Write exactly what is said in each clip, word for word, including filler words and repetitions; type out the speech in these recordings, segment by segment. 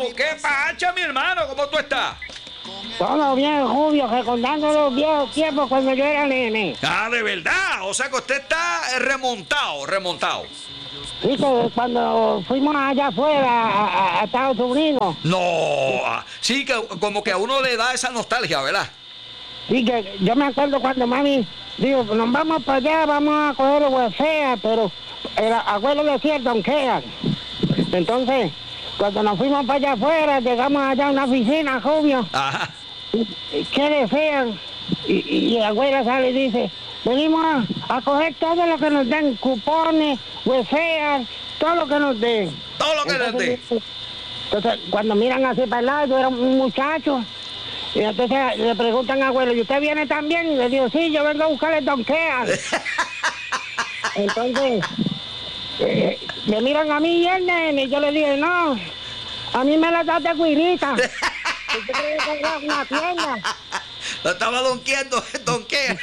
¿Qué pacha, mi hermano? ¿Cómo tú estás? Todo bien, Julio, recordando los viejos tiempos cuando yo era nene. Ah, de verdad. O sea que usted está remontado, remontado. Sí, que cuando fuimos allá afuera a, a, a Estados Unidos. No, ah, sí, que como que a uno le da esa nostalgia, ¿verdad? Sí, que yo me acuerdo cuando mami dijo, nos vamos para allá, vamos a coger el welfare, pero el abuelo decía donkean. Entonces, cuando nos fuimos para allá afuera, llegamos allá a una oficina, Julio. Ajá. ¿Qué desean? Y, y la abuela sale y dice, venimos a, a coger todo lo que nos den, cupones, welfare, todo lo que nos den. Todo lo que nos den. Entonces, cuando miran así para el lado, yo era un muchacho, y entonces le preguntan al abuelo, ¿y usted viene también? Y le digo, sí, yo vengo a buscar el donkean. Entonces, eh, me miran a mí y el nene, y yo le dije, no, a mí me la das de guirita. ¿Usted cree que era una tienda? Lo estaba donkeando, donkea.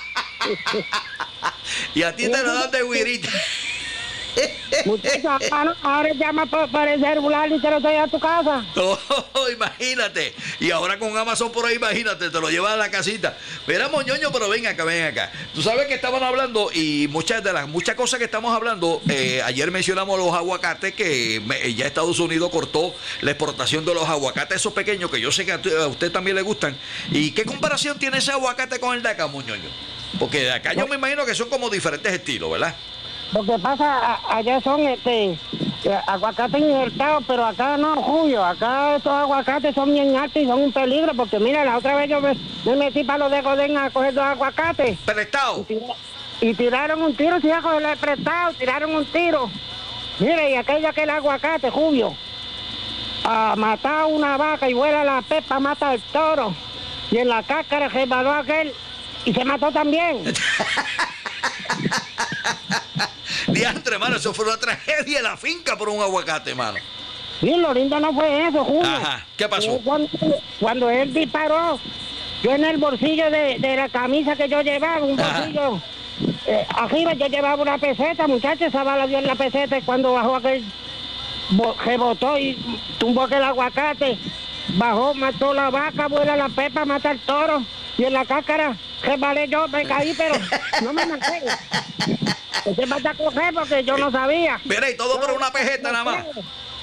Y a ti te lo dan de guirita. Muchachos, ahora, ahora llama por, por el celular y te lo trae a tu casa. Oh, imagínate. Y ahora con Amazon por ahí, imagínate, te lo llevan a la casita. Mira, moñoño, pero ven acá, ven acá. Tú sabes que estaban hablando y muchas de las muchas cosas que estamos hablando, eh, ayer mencionamos los aguacates, que me, ya Estados Unidos cortó la exportación de los aguacates, esos pequeños, que yo sé que a, a usted también le gustan. ¿Y qué comparación tiene ese aguacate con el de acá, moñoño? Porque de acá yo me imagino que son como diferentes estilos, ¿verdad? Lo que pasa, a, allá son este aguacates injertados, pero acá no, Julio. Acá estos aguacates son bien altos y son un peligro, porque mira, la otra vez yo me, me metí para los de Godén a coger dos aguacates. ¿Prestado? Y, y tiraron un tiro, sí, a cogerle prestado, tiraron un tiro. Mira, y aquella que el aguacate, Julio, a matar a una vaca y vuela la pepa, mata al toro. Y en la cáscara resbaló aquel y se mató también. Diantre, hermano, eso fue una tragedia en la finca por un aguacate, hermano. Sí, lo lindo no fue eso, Julio. Ajá, ¿qué pasó? Cuando, cuando él disparó, yo en el bolsillo de, de la camisa que yo llevaba, un bolsillo, eh, arriba yo llevaba una peseta, muchachos, esa bala dio en la peseta y cuando bajó aquel, bo, rebotó y tumbó aquel aguacate, bajó, mató la vaca, vuela la pepa, mata el toro, y en la cáscara resbalé yo, me caí, pero no me maté. Usted va a coger porque yo no sabía. Mira, y todo por una pejeta nada más.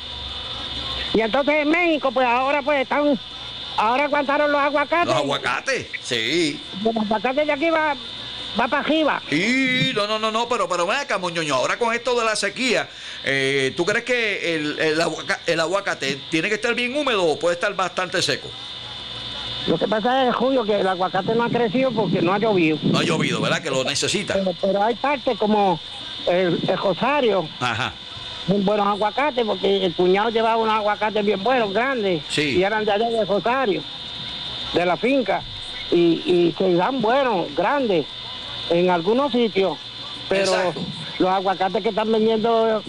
Y entonces en México, pues ahora pues están, ahora aguantaron los aguacates. Los aguacates, sí. Los aguacates de aquí va, va para arriba. Y no, no, no, no, pero, pero ven acá, moñoño, ahora con esto de la sequía, eh, ¿tú crees que el, el, aguaca, el aguacate tiene que estar bien húmedo o puede estar bastante seco? Lo que pasa es, Julio, que el aguacate no ha crecido porque no ha llovido. No ha llovido, ¿verdad? Que lo necesita. Pero, pero hay partes como el, el Rosario. Ajá. Muy buenos aguacates, porque el cuñado llevaba unos aguacates bien buenos, grandes. Sí. Y eran de allá de Rosario, de la finca. Y, y se dan buenos, grandes, en algunos sitios. Pero exacto, los aguacates que están vendiendo,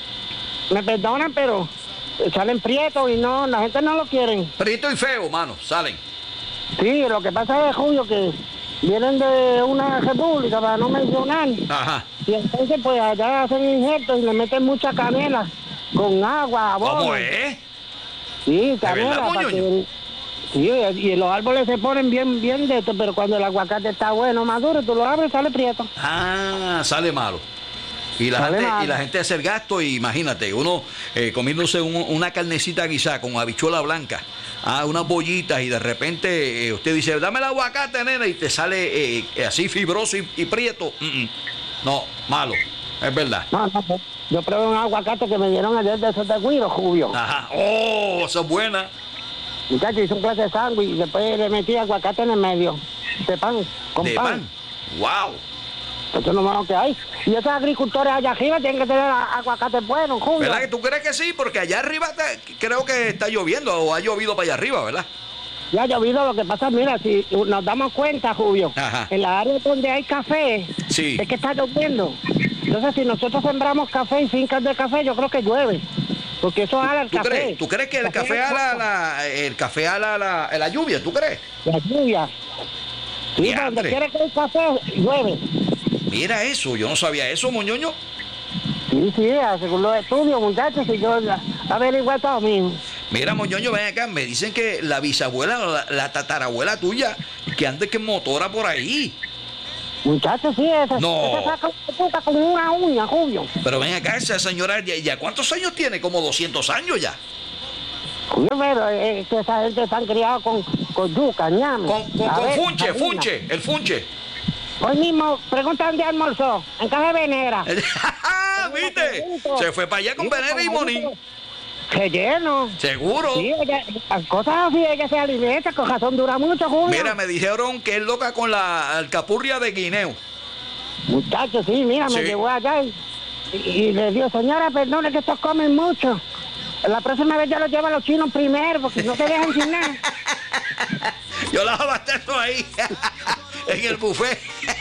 me perdonan, pero salen prietos y no, la gente no lo quieren. Prieto y feo, mano, salen. Sí, lo que pasa es, Julio, que vienen de una república, para no mencionar. Ajá. Y entonces, pues, allá hacen injertos y le meten mucha canela, con agua, abono. ¿Cómo es? Sí, canela. verdad, Para que, sí, y los árboles se ponen bien, bien de esto, pero cuando el aguacate está bueno, maduro, tú lo abres y sale prieto. Ah, sale malo. Y la, Sale gente, malo. y la gente hace el gasto, y imagínate, uno eh, comiéndose un, una carnecita guisada con habichuela blanca, ah, unas bollitas, y de repente eh, usted dice, dame el aguacate, nena, y te sale eh, así fibroso y, y prieto. Mm-mm. No, malo, es verdad. No, no, no. Yo probé un aguacate que me dieron ayer de esos de Guiro, Julio. Ajá, oh, esa es buena. Muchachos, hice un clase de sándwich y después le metí aguacate en el medio, de pan, con De pan. pan, wow. Eso no es lo que hay. Y esos agricultores allá arriba tienen que tener aguacate bueno, Julio. ¿Verdad que tú crees que sí? Porque allá arriba te, creo que está lloviendo, o ha llovido para allá arriba, ¿verdad? Ya ha llovido, lo que pasa, mira, si nos damos cuenta, Julio, Ajá. en la área donde hay café, Sí. es que está lloviendo. Entonces, si nosotros sembramos café y fincas de café, yo creo que llueve. Porque eso ala el ¿Tú café. crees, ¿Tú crees que el café ala la, el café ala la, la lluvia? ¿Tú crees? La lluvia. Sí, Diantre. donde quiera que hay café, llueve. Mira eso, yo no sabía eso, moñoño. Sí, sí, según los estudios, muchachos, y yo averigué todo mismo. Mira, Moñoño, ven acá, me dicen que la bisabuela, la, la tatarabuela tuya, que ande que motora por ahí. Muchachos, sí, esa, No. esa saca una puta con una uña, Julio. Pero ven acá, esa señora, ya, ya ¿cuántos años tiene? Como doscientos años ya. Julio, pero es que esa gente está criada con, con yuca, ñame. Con, con, con funche, funche, el funche. Hoy mismo, pregunta dónde almorzó, en Caja de Venera. ¿Viste? Se fue para allá con Venera y Monín. Se lleno. Seguro. Sí, ella, las cosas así, ella se alimenta, con razón dura mucho, Julio. Mira, me dijeron que es loca con la alcapurria de guineo. Muchachos, sí, mira, Sí. me llegó allá y, y, y le digo, señora, perdone que estos comen mucho. La próxima vez ya los llevo a los chinos primero, porque no te dejan sin nada. Yo la abastezo ahí, en el buffet.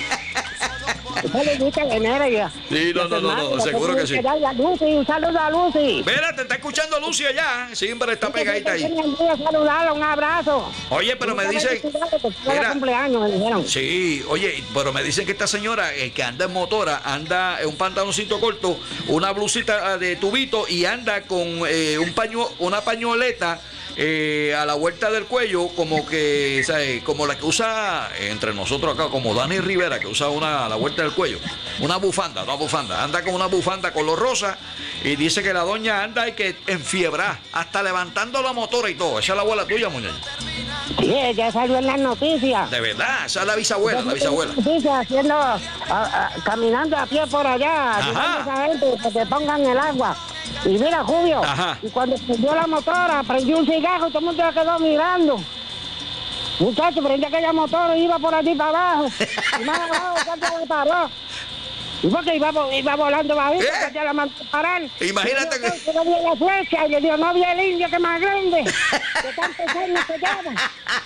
Eso le gusta a Venera y a- Sí, no, y a no, no, Fernando, no, le seguro que sí. tengo dar a Lucy, un saludo a Lucy. Mira, te está escuchando Lucy allá, siempre está pegadita ahí. Saludarla, un abrazo. Oye, pero me Nunca dicen... Mira, Mira. cumpleaños, me dijeron. Sí, oye, pero me dicen que esta señora eh, que anda en motora, anda en un pantaloncito corto, una blusita de tubito y anda con eh, un paño, una pañoleta eh, a la vuelta del cuello, como que, ¿sabes? Como la que usa eh, entre nosotros acá, como Dani Rivera, que usa una a la vuelta del cuello, una bufanda, una bufanda, anda con una bufanda color rosa y dice que la doña anda y que enfiebra, hasta levantando la motora y todo. Esa es la abuela tuya, muñeca. Sí, ella salió en las noticias. De verdad, esa es la bisabuela, la bisabuela. Noticias haciendo, a- a- caminando a pie por allá, Ajá. ayudando a esa gente que te pongan el agua. Y mira, Julio, Ajá. y cuando prendió la motora, prendió un cigarro y todo el mundo se quedó mirando. Muchacho, prendí aquella motora y iba por allí para abajo. Y más abajo, ya se paró. Y porque iba, vo- iba volando bajito, ¿Eh? que ya la mandó a parar. Imagínate Y yo, que- no vi la flecha y le digo, no vi el indio que es más grande. Que tantos años se lleva.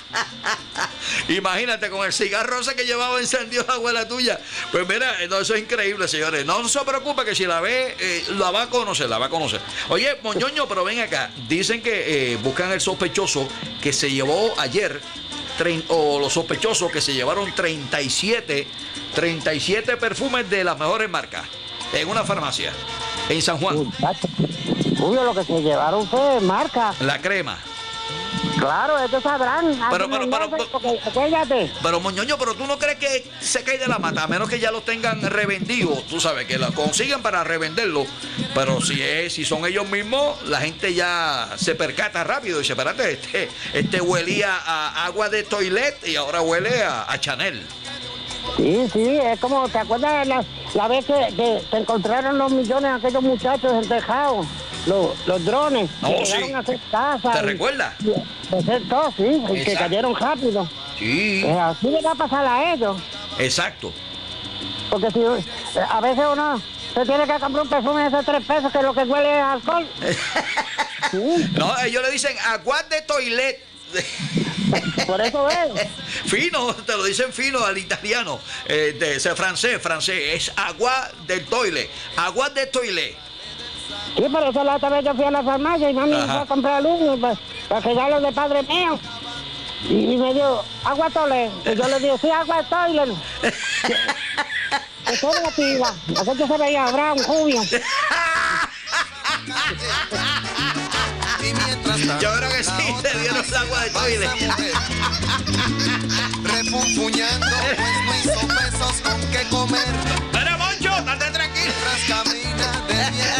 Imagínate con el cigarro ese que llevaba encendido la abuela tuya. Pues mira, no, eso es increíble, señores. No se preocupe que si la ve, eh, la va a conocer, la va a conocer. Oye, Moñoño, pero ven acá. Dicen que eh, buscan el sospechoso que se llevó ayer, trein- o los sospechosos que se llevaron treinta y siete perfumes de las mejores marcas en una farmacia en San Juan. Muchacho, Julio, lo que se llevaron fue marca. La crema. Claro, ellos sabrán. Pero, Alguien pero, no pero, sé, pero- porque, acuérdate. Pero Moñoño, pero tú no crees que se cae de la mata, a menos que ya los tengan revendidos, tú sabes, que lo consigan para revenderlo. Pero si es, si son ellos mismos, la gente ya se percata rápido y dice, espérate, este, este huelía a agua de toilet y ahora huele a, a Chanel. Sí, sí, es como, ¿te acuerdas la, la vez que, que, que encontraron los millones de aquellos muchachos en tejado? Los, los drones. Oh, que sí. llegaron a hacer casas. ¿Te y- recuerdas? y- de hacer todo, sí, y que Exacto. cayeron rápido. Sí, Eh, así le va a pasar a ellos. exacto. Porque si eh, a veces uno se tiene que comprar un perfume de esos tres pesos que lo que huele es alcohol. Sí, No, ellos le dicen agua de toilet. por eso es. Fino, te lo dicen fino al italiano. Eh, de ese francés, francés, es agua del toilet. Agua de toilet. Sí, por eso la otra vez yo fui a la farmacia y mami Ajá. fue a comprar uno para, para regalos de padre mío. Y, y me dio agua tole. Y yo le digo, sí, agua toilet. Eso es la pila. Aquello se veía bravo, Julio. Y mientras tanto, Yo creo que sí, la otra le dieron agua de toilet. mujer, refunfuñando, pues no hizo pesos con qué comer. Pero Moncho, estate tranquilo. Mientras camina de bien